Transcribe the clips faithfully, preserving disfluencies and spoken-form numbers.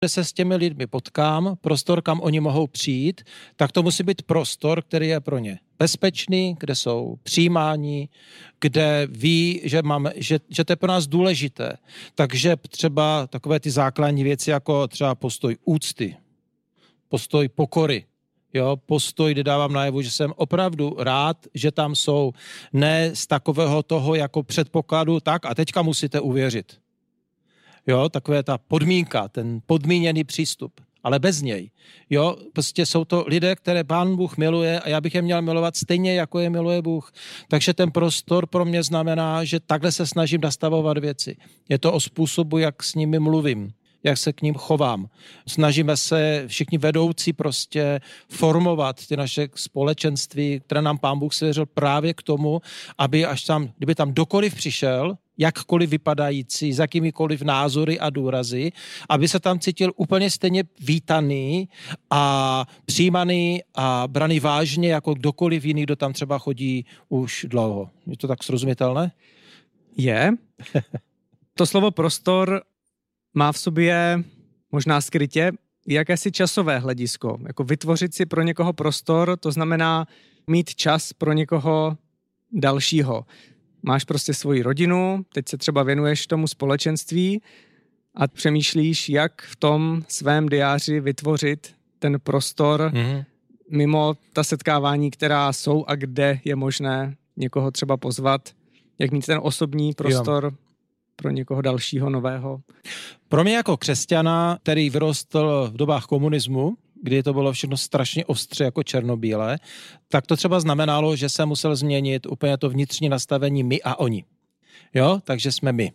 kde se s těmi lidmi potkám, prostor, kam oni mohou přijít, tak to musí být prostor, který je pro ně bezpečný, kde jsou přijímáni, kde ví, že, máme, že, že to je pro nás důležité. Takže třeba takové ty základní věci, jako třeba postoj úcty, postoj pokory, jo, postoj, kde dávám najevu, že jsem opravdu rád, že tam jsou, ne z takového toho jako předpokladu, tak a teďka musíte uvěřit. Jo, takové ta podmínka, ten podmíněný přístup, ale bez něj. Jo, prostě jsou to lidé, které Pán Bůh miluje a já bych je měl milovat stejně, jako je miluje Bůh. Takže ten prostor pro mě znamená, že takhle se snažím nastavovat věci. Je to o způsobu, jak s nimi mluvím, jak se k ním chovám. Snažíme se všichni vedoucí prostě formovat ty naše společenství, které nám Pán Bůh svěřil právě k tomu, aby až tam, kdyby tam dokoliv přišel, jakkoliv vypadající, s jakýmikoliv názory a důrazy, aby se tam cítil úplně stejně vítaný a přijímaný a braný vážně jako kdokoliv jiný, kdo tam třeba chodí už dlouho. Je to tak srozumitelné? Je. To slovo prostor má v sobě možná skrytě jakési časové hledisko. Jako vytvořit si pro někoho prostor, to znamená mít čas pro někoho dalšího. Máš prostě svoji rodinu, teď se třeba věnuješ tomu společenství a přemýšlíš, jak v tom svém diáři vytvořit ten prostor mm-hmm. mimo ta setkávání, která jsou a kde je možné někoho třeba pozvat, jak mít ten osobní prostor jo. pro někoho dalšího, nového. Pro mě jako křesťana, který vyrostl v dobách komunismu, kdy to bylo všechno strašně ostře jako černobílé, tak to třeba znamenalo, že se musel změnit úplně to vnitřní nastavení my a oni. Jo, takže jsme my.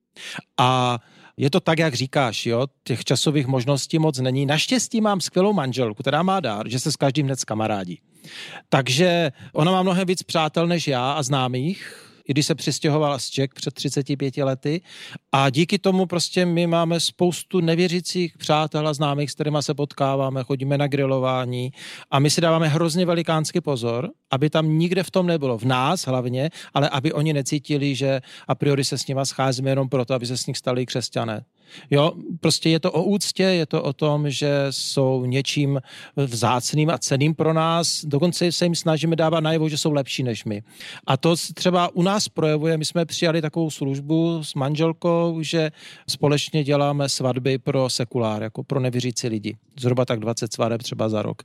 A je to tak, jak říkáš, jo, těch časových možností moc není. Naštěstí mám skvělou manželku, která má dár, že se s každým hned kamarádí. Takže ona má mnohem víc přátel než já a známých, i když se přistěhovala z Čech před třiceti pěti lety. A díky tomu prostě my máme spoustu nevěřících přátel a známých, s kterými se potkáváme, chodíme na grilování a my si dáváme hrozně velikánský pozor, aby tam nikde v tom nebylo, v nás hlavně, ale aby oni necítili, že a priori se s nima scházíme jenom proto, aby se s nich stali křesťané. Jo, prostě je to o úctě, je to o tom, že jsou něčím vzácným a cenným pro nás, dokonce se jim snažíme dávat najevo, že jsou lepší než my. A to třeba u nás projevuje, my jsme přijali takovou službu s manželkou, že společně děláme svatby pro sekulár, jako pro nevěřící lidi. Zhruba tak dvacet svadeb třeba za rok.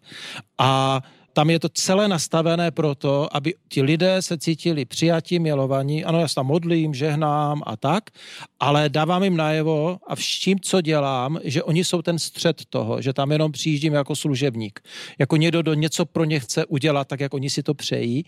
A tam je to celé nastavené proto, aby ti lidé se cítili přijatí, milovaní. Ano, já se tam modlím, žehnám a tak, ale dávám jim najevo a vším, co dělám, že oni jsou ten střed toho, že tam jenom přijíždím jako služebník. Jako někdo, kdo něco pro ně chce udělat, tak jak oni si to přejí.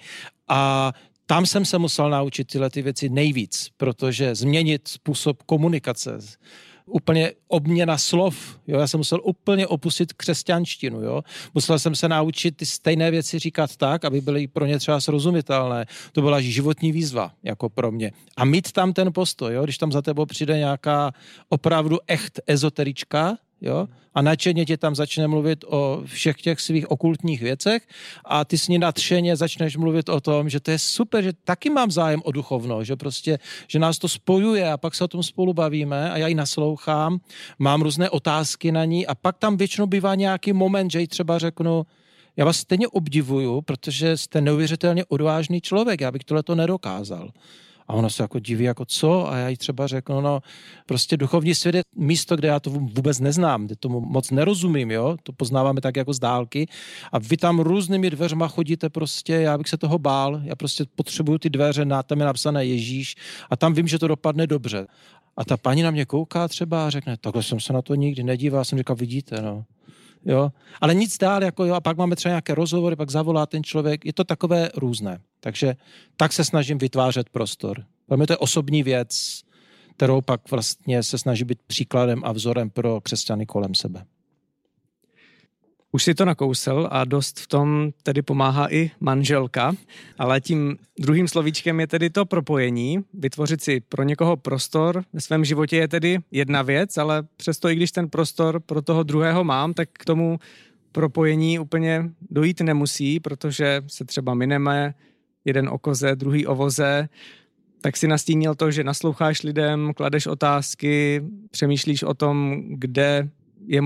A tam jsem se musel naučit tyhle ty věci nejvíc, protože změnit způsob komunikace, úplně obměna slov, jo, já jsem musel úplně opustit křesťanštinu, jo, musel jsem se naučit ty stejné věci říkat tak, aby byly pro ně třeba srozumitelné, to byla životní výzva, jako pro mě. A mít tam ten postoj, jo, když tam za tebou přijde nějaká opravdu echt ezoterička, jo, a nadšeně tě tam začne mluvit o všech těch svých okultních věcech a ty s ní nadšeně začneš mluvit o tom, že to je super, že taky mám zájem o duchovno, že prostě, že nás to spojuje a pak se o tom spolu bavíme a já ji naslouchám, mám různé otázky na ní a pak tam většinou bývá nějaký moment, že jí třeba řeknu, já vás stejně obdivuju, protože jste neuvěřitelně odvážný člověk, já bych tohleto nedokázal. A ona se jako diví, jako co? A já jí třeba řeknu, no prostě duchovní svět je místo, kde já to vůbec neznám, kde tomu moc nerozumím, jo? To poznáváme tak jako z dálky. A vy tam různými dveřma chodíte prostě, já bych se toho bál, já prostě potřebuju ty dveře, na tam je napsané Ježíš a tam vím, že to dopadne dobře. A ta paní na mě kouká třeba a řekne, takhle jsem se na to nikdy nedíval, jsem říkal, vidíte, no. Jo, ale nic dál, jako jo, a pak máme třeba nějaké rozhovory, pak zavolá ten člověk, je to takové různé. Takže tak se snažím vytvářet prostor. Pro mě to je osobní věc, kterou pak vlastně se snaží být příkladem a vzorem pro křesťany kolem sebe. Už si to nakousl a dost v tom tedy pomáhá i manželka, ale tím druhým slovíčkem je tedy to propojení. Vytvořit si pro někoho prostor ve svém životě je tedy jedna věc, ale přesto i když ten prostor pro toho druhého mám, tak k tomu propojení úplně dojít nemusí, protože se třeba mineme jeden o koze, druhý o voze. Tak si nastínil to, že nasloucháš lidem, kladeš otázky, přemýšlíš o tom, kde